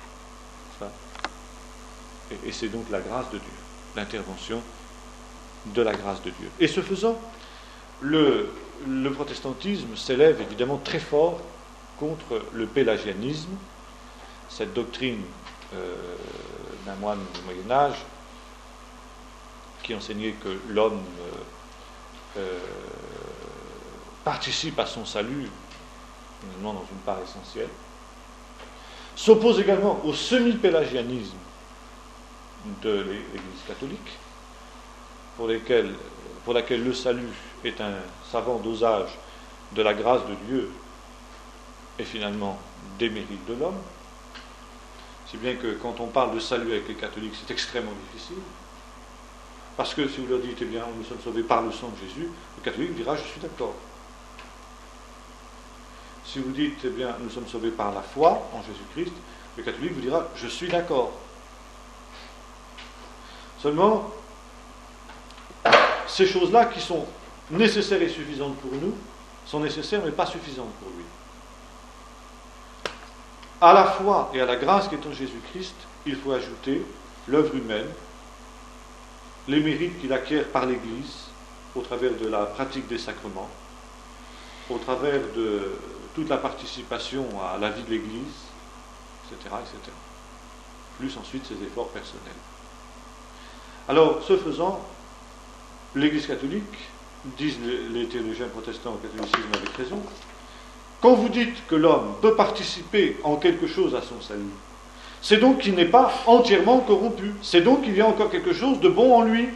Et c'est donc la grâce de Dieu, l'intervention de la grâce de Dieu. Et ce faisant, le protestantisme s'élève évidemment très fort contre le pélagianisme, cette doctrine d'un moine du Moyen-Âge qui enseignait que l'homme participe à son salut, finalement dans une part essentielle, s'oppose également au semi-pélagianisme de l'Église catholique, pour laquelle le salut est un savant dosage de la grâce de Dieu et finalement des mérites de l'homme. Si bien que quand on parle de salut avec les catholiques, c'est extrêmement difficile. Parce que si vous leur dites, eh bien, nous sommes sauvés par le sang de Jésus, le catholique dira, je suis d'accord. Si vous dites, eh bien, nous sommes sauvés par la foi en Jésus-Christ, le catholique vous dira, je suis d'accord. Seulement, ces choses-là qui sont nécessaires et suffisantes pour nous, sont nécessaires mais pas suffisantes pour lui. À la foi et à la grâce qui est en Jésus-Christ, il faut ajouter l'œuvre humaine, les mérites qu'il acquiert par l'Église, au travers de la pratique des sacrements, au travers de toute la participation à la vie de l'Église, etc., etc. Plus ensuite ses efforts personnels. Alors, ce faisant, l'Église catholique, disent les théologiens protestants au catholicisme avec raison, quand vous dites que l'homme peut participer en quelque chose à son salut, c'est donc qu'il n'est pas entièrement corrompu, c'est donc qu'il y a encore quelque chose de bon en lui.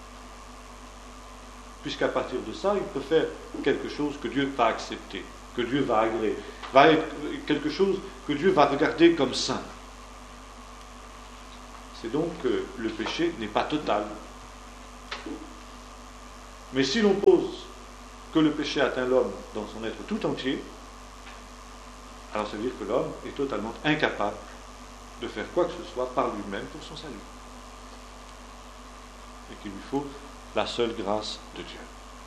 Puisqu'à partir de ça, il peut faire quelque chose que Dieu va accepter, que Dieu va agréer, va être quelque chose que Dieu va regarder comme saint. c'est donc que le péché n'est pas total. Mais si l'on pose que le péché atteint l'homme dans son être tout entier, alors ça veut dire que l'homme est totalement incapable de faire quoi que ce soit par lui-même pour son salut. Et qu'il lui faut la seule grâce de Dieu.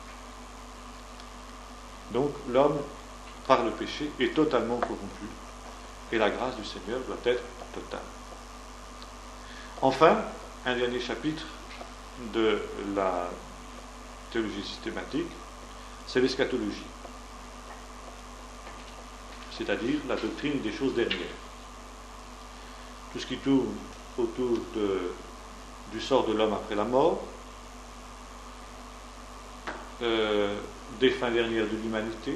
Donc l'homme, par le péché, est totalement corrompu, et la grâce du Seigneur doit être totale. Enfin, un dernier chapitre de la théologie systématique, c'est l'eschatologie, c'est-à-dire la doctrine des choses dernières. Tout ce qui tourne autour du sort de l'homme après la mort, des fins dernières de l'humanité,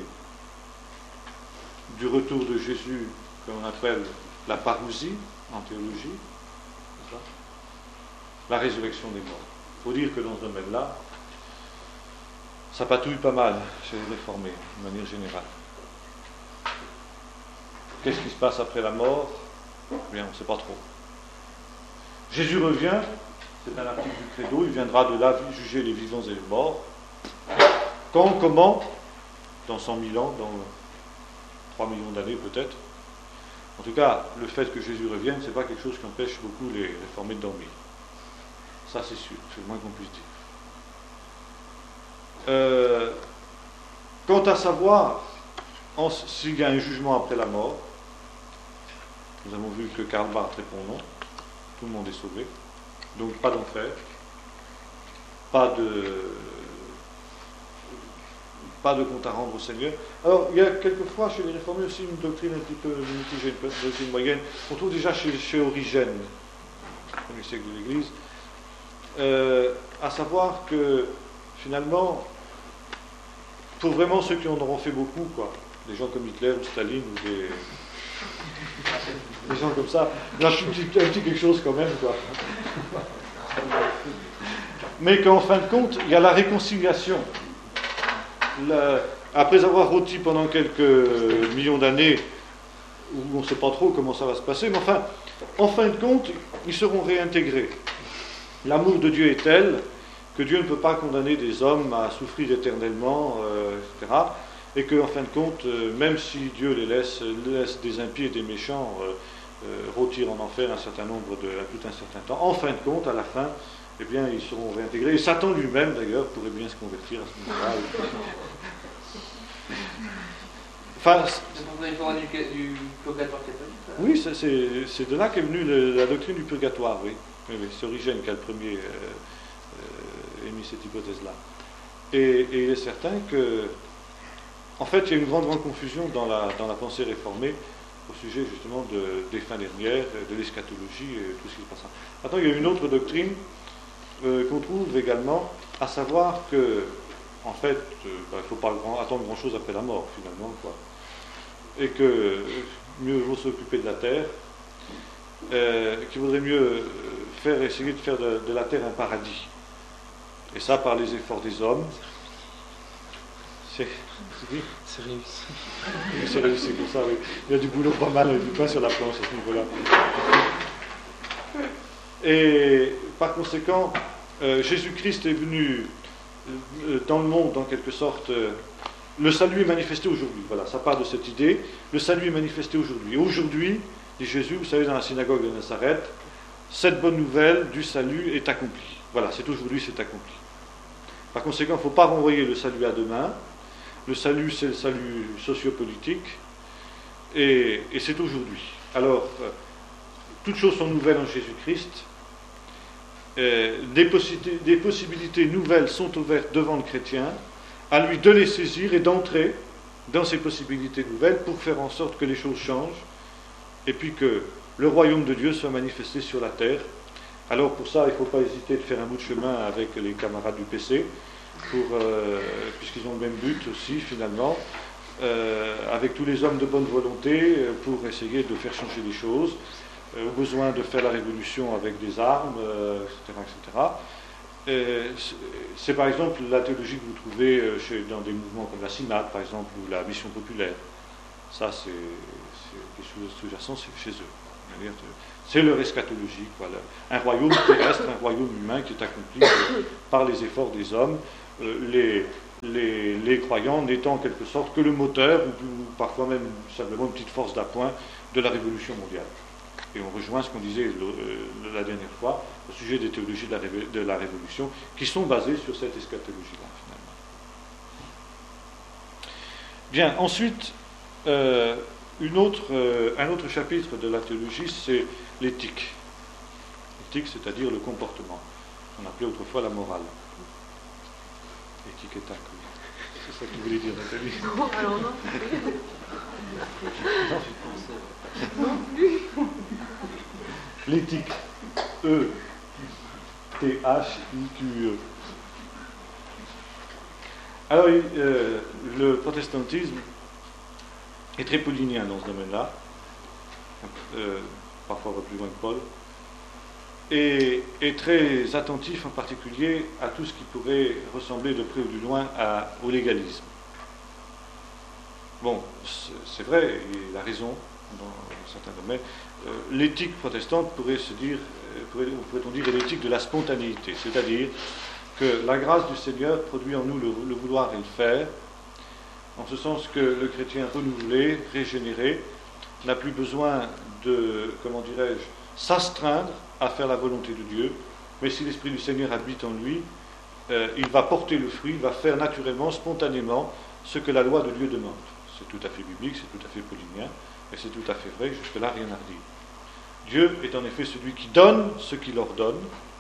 du retour de Jésus, que l'on appelle la parousie en théologie, la résurrection des morts. Il faut dire que dans ce domaine-là, ça patouille pas mal chez les réformés, de manière générale. Qu'est-ce qui se passe après la mort? Bien, on ne sait pas trop. Jésus revient, c'est un article du Credo, il viendra de là juger les vivants et les morts. Quand, comment? Dans 100 000 ans, dans 3 millions d'années peut-être. En tout cas, le fait que Jésus revienne, ce n'est pas quelque chose qui empêche beaucoup les réformés de dormir. Ça, c'est sûr, c'est le moins qu'on puisse dire. Quant à savoir s'il y a un jugement après la mort, nous avons vu que Karl Barth répond non, tout le monde est sauvé, donc pas d'enfer, pas de compte à rendre au Seigneur. Alors, il y a quelquefois chez les réformés aussi une doctrine un petit peu mitigée, une doctrine moyenne, qu'on trouve déjà chez Origène, au 1er siècle de l'Église, à savoir que finalement, pour vraiment ceux qui en auront fait beaucoup, quoi, des gens comme Hitler ou Staline ou des gens comme ça, il y a un petit quelque chose quand même, quoi. Mais qu'en fin de compte, il y a la réconciliation. Après avoir rôti pendant quelques millions d'années, où on ne sait pas trop comment ça va se passer, mais enfin, en fin de compte, ils seront réintégrés. L'amour de Dieu est tel que Dieu ne peut pas condamner des hommes à souffrir éternellement, etc. Et qu'en fin de compte, même si Dieu laisse des impies et des méchants rôtir en enfer un certain nombre à tout un certain temps, en fin de compte, à la fin, eh bien, ils seront réintégrés. Et Satan lui-même, d'ailleurs, pourrait bien se convertir à ce moment-là. Enfin, c'est pour l'histoire du purgatoire catholique, ça? Oui, c'est de là qu'est venue la doctrine du purgatoire, oui. Oui, c'est Origène qui a le premier émis cette hypothèse-là. Et il est certain que, en fait, il y a une grande confusion dans la pensée réformée au sujet justement des fins dernières, de l'eschatologie et tout ce qui se passe. Maintenant, il y a une autre doctrine qu'on trouve également, à savoir que, en fait, il ne faut pas attendre grand-chose après la mort, finalement, quoi. Et que mieux vaut s'occuper de la terre, qu'il vaudrait mieux essayer de faire de la terre un paradis. Et ça, par les efforts des hommes. C'est réussi. C'est réussi comme ça, oui. Il y a du boulot pas mal, du pain sur la planche à ce niveau-là. Et par conséquent, Jésus-Christ est venu dans le monde, en quelque sorte. Le salut est manifesté aujourd'hui. Voilà, ça part de cette idée. Le salut est manifesté aujourd'hui. Et aujourd'hui, dit Jésus, vous savez, dans la synagogue de Nazareth, cette bonne nouvelle du salut est accomplie. Voilà, c'est aujourd'hui, c'est accompli. Par conséquent, il ne faut pas renvoyer le salut à demain. Le salut, c'est le salut sociopolitique. Et c'est aujourd'hui. Alors, toutes choses sont nouvelles en Jésus-Christ. Des possibilités nouvelles sont ouvertes devant le chrétien, à lui de les saisir et d'entrer dans ces possibilités nouvelles pour faire en sorte que les choses changent et puis que le royaume de Dieu soit manifesté sur la terre. Alors pour ça, il ne faut pas hésiter de faire un bout de chemin avec les camarades du PC, puisqu'ils ont le même but aussi finalement, avec tous les hommes de bonne volonté pour essayer de faire changer les choses, au besoin de faire la révolution avec des armes, etc., etc. C'est par exemple la théologie que vous trouvez dans des mouvements comme la CIMAD, par exemple, ou la Mission populaire. Ça, c'est des choses sous-jacentes chez eux. C'est leur eschatologique, voilà. Un royaume terrestre, un royaume humain qui est accompli par les efforts des hommes, les croyants n'étant en quelque sorte que le moteur, ou parfois même simplement une petite force d'appoint de la révolution mondiale. Et on rejoint ce qu'on disait la dernière fois au sujet des théologies de la révolution, qui sont basées sur cette eschatologie-là, finalement. Bien, ensuite, un autre chapitre de la théologie, c'est l'éthique. L'éthique, c'est-à-dire le comportement. On appelait autrefois la morale. Éthique et tac, oui. C'est ça que vous voulez dire, Nathalie? Non, alors non. Non. Non plus. L'éthique. E-T-H-I-Q-E. Alors, le protestantisme est très paulinien dans ce domaine-là, parfois va plus loin que Paul, et est très attentif en particulier à tout ce qui pourrait ressembler de près ou de loin au légalisme. Bon, c'est vrai, il a raison dans certains domaines. L'éthique protestante pourrait se dire, pourrait-on dire, est l'éthique de la spontanéité, c'est-à-dire que la grâce du Seigneur produit en nous le vouloir et le faire, en ce sens que le chrétien renouvelé, régénéré, n'a plus besoin de, comment dirais-je, s'astreindre à faire la volonté de Dieu, mais si l'Esprit du Seigneur habite en lui, il va porter le fruit, il va faire naturellement, spontanément, ce que la loi de Dieu demande. C'est tout à fait biblique, c'est tout à fait paulinien, et c'est tout à fait vrai, jusque-là rien à redire. Dieu est en effet celui qui donne ce qu'il ordonne,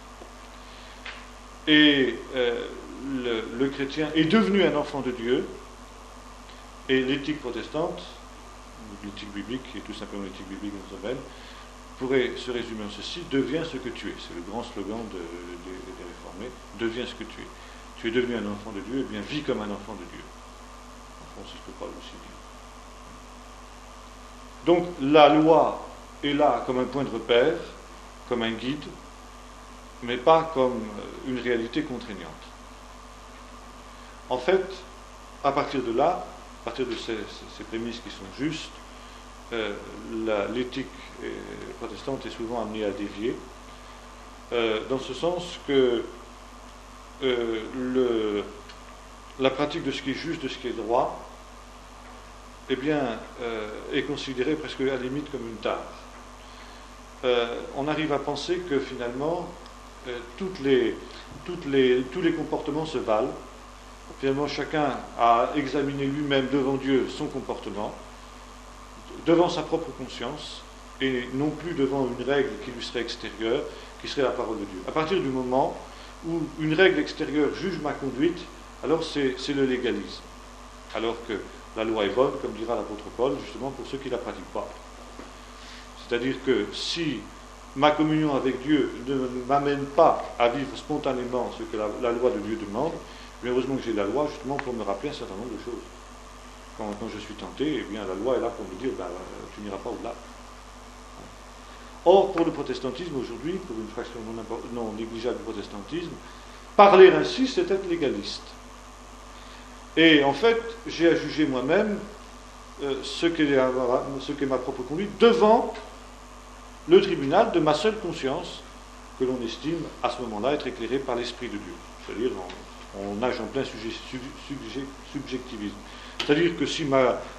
et le chrétien est devenu un enfant de Dieu, et l'éthique protestante, l'éthique biblique, qui est tout simplement l'éthique biblique dans ce domaine, pourrait se résumer en ceci: deviens ce que tu es. C'est le grand slogan des réformés: deviens ce que tu es. Tu es devenu un enfant de Dieu, et bien vis comme un enfant de Dieu. En fond, c'est ce que Paul aussi dit. Donc la loi est là comme un point de repère, comme un guide, mais pas comme une réalité contraignante. En fait, à partir de là, à partir de ces prémices qui sont justes, l'éthique protestante est souvent amenée à dévier, dans ce sens que la pratique de ce qui est juste, de ce qui est droit, eh bien, est considérée presque à la limite comme une tare. On arrive à penser que finalement, tous les comportements se valent. Finalement, chacun a examiné lui-même devant Dieu son comportement, devant sa propre conscience, et non plus devant une règle qui lui serait extérieure, qui serait la parole de Dieu. À partir du moment où une règle extérieure juge ma conduite, alors c'est le légalisme. Alors que la loi est bonne, comme dira l'apôtre Paul, justement pour ceux qui ne la pratiquent pas. C'est-à-dire que si ma communion avec Dieu ne m'amène pas à vivre spontanément ce que la loi de Dieu demande, mais heureusement que j'ai la loi justement pour me rappeler un certain nombre de choses. Quand je suis tenté, eh bien la loi est là pour me dire tu n'iras pas au-delà. Or, pour le protestantisme aujourd'hui, pour une fraction non négligeable du protestantisme, parler ainsi, c'est être légaliste. Et en fait, j'ai à juger moi-même ce qu'est ma propre conduite devant le tribunal de ma seule conscience, que l'on estime à ce moment-là être éclairée par l'Esprit de Dieu. C'est-à-dire, on nage en plein subjectivisme. C'est-à-dire que si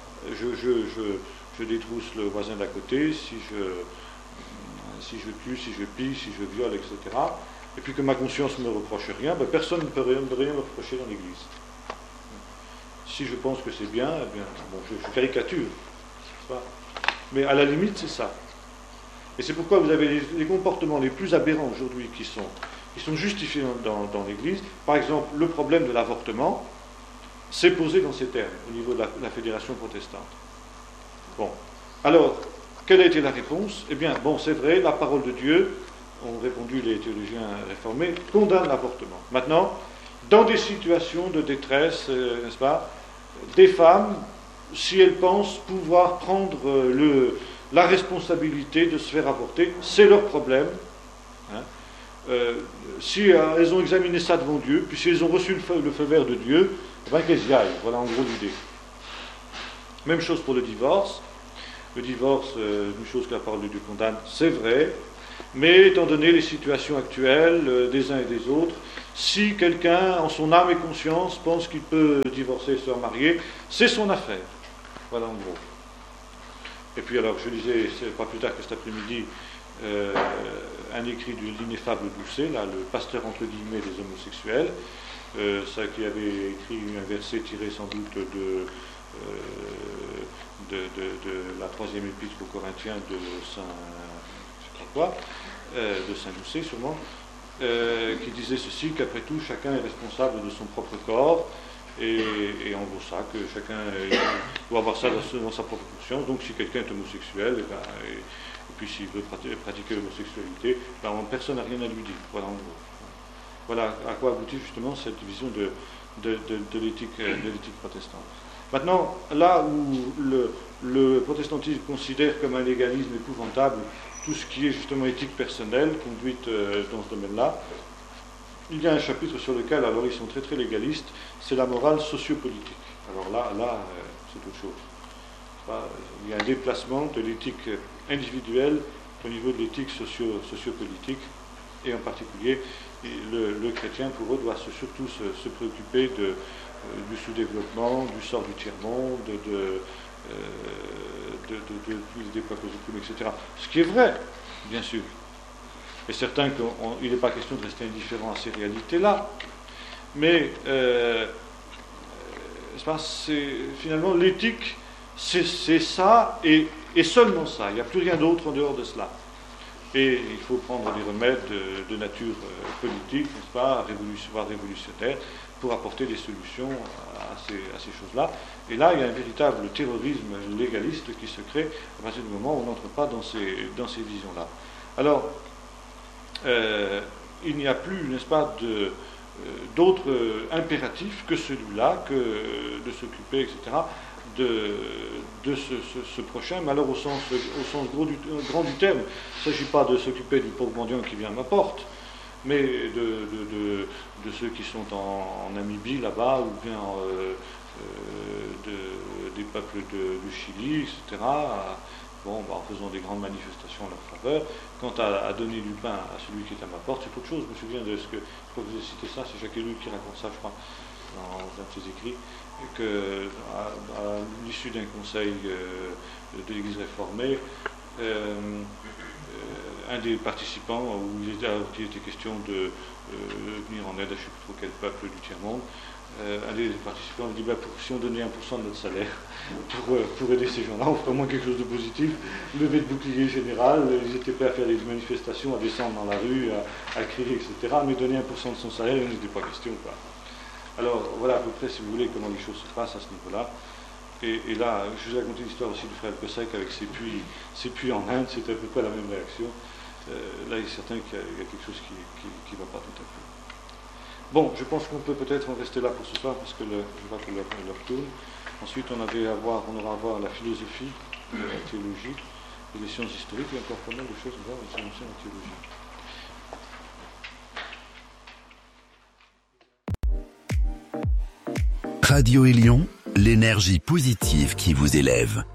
je détrousse le voisin d'à côté, si je tue, si je pille, si je viole, etc., et puis que ma conscience ne me reproche rien, personne ne peut rien me reprocher dans l'Église. Si je pense que c'est bien, eh bien, bon, je caricature, mais à la limite, c'est ça. Et c'est pourquoi vous avez les comportements les plus aberrants aujourd'hui qui sont justifiés dans l'Église. Par exemple, le problème de l'avortement s'est posé dans ces termes au niveau de la fédération protestante. Bon, alors, quelle a été la réponse? Eh bien, bon, c'est vrai, la parole de Dieu, ont répondu les théologiens réformés, condamne l'avortement. Maintenant, dans des situations de détresse, n'est-ce pas, des femmes, si elles pensent pouvoir prendre la responsabilité de se faire avorter, c'est leur problème. Hein. Si elles ont examiné ça devant Dieu, puis si elles ont reçu le feu vert de Dieu, qu'elles y aillent. Voilà en gros l'idée. Même chose pour le divorce. le divorce, une chose que la parole de Dieu condamne, c'est vrai, mais étant donné les situations actuelles des uns et des autres, si quelqu'un, en son âme et conscience, pense qu'il peut divorcer et se remarier, c'est son affaire. Voilà en gros. Et puis alors, je lisais, pas plus tard que cet après-midi, un écrit de l'ineffable Doucet, là, le pasteur entre guillemets des homosexuels, ça qui avait écrit un verset tiré sans doute de la troisième épître aux Corinthiens de Saint Doucet sûrement, qui disait ceci, qu'après tout chacun est responsable de son propre corps, et en gros ça, que chacun doit avoir ça dans sa propre conscience. Donc si quelqu'un est homosexuel, et puis s'il veut pratiquer l'homosexualité, personne n'a rien à lui dire. Voilà en gros. Voilà à quoi aboutit justement cette vision de l'éthique protestante. Maintenant, là où le protestantisme considère comme un légalisme épouvantable tout ce qui est justement éthique personnelle, conduite dans ce domaine-là, il y a un chapitre sur lequel, alors ils sont très très légalistes, c'est la morale sociopolitique. Alors là, c'est autre chose. Il y a un déplacement de l'éthique individuelle au niveau de l'éthique sociopolitique, et en particulier, le chrétien, pour eux, doit surtout se préoccuper du sous-développement, du sort du tiers-monde, des peuples occultes, etc. Ce qui est vrai, bien sûr. Et certain qu'il n'est pas question de rester indifférent à ces réalités-là. Mais finalement, l'éthique, c'est ça et seulement ça. Il n'y a plus rien d'autre en dehors de cela. Et il faut prendre des remèdes de nature politique, n'est-ce pas, voire révolutionnaire, pour apporter des solutions à ces choses-là. Et là, il y a un véritable terrorisme légaliste qui se crée à partir du moment où on n'entre pas dans ces visions-là. Alors, il n'y a plus, n'est-ce pas, d'autre impératif que celui-là, que de s'occuper, etc., de ce prochain, mais alors au sens grand du terme. Il ne s'agit pas de s'occuper du pauvre mendiant qui vient à ma porte, mais de ceux qui sont en Namibie, là-bas, ou bien des peuples du Chili, etc., en faisant des grandes manifestations en leur faveur. Quant à donner du pain à celui qui est à ma porte, c'est autre chose. Je me souviens de ce que, je crois que vous avez cité ça, c'est Jacques Ellul qui raconte ça, je crois, dans un de ses écrits, qu'à l'issue d'un conseil de l'Église réformée, un des participants, où il était question de venir en aide à je ne sais plus trop quel peuple du tiers-monde, un des participants dit si on donnait 1% de notre salaire pour aider ces gens-là, on ferait au moins quelque chose de positif. Levée de bouclier général, ils étaient prêts à faire des manifestations, à descendre dans la rue, à crier, etc. Mais donner 1% de son salaire, il n'était pas question. Quoi. Alors voilà à peu près, si vous voulez, comment les choses se passent à ce niveau-là. Et là, je vous ai raconté l'histoire aussi du frère Cossack avec ses puits en Inde, c'était à peu près la même réaction. Là, il est certain qu'il y a quelque chose qui ne va pas tout à fait. Bon, je pense qu'on peut peut-être en rester là pour ce soir, parce que je vois que l'heure tourne. Ensuite, on aura à voir la philosophie, la théologie, et les sciences historiques. Il y a encore pas mal de choses à voir en théologie. Radio Élion, l'énergie positive qui vous élève.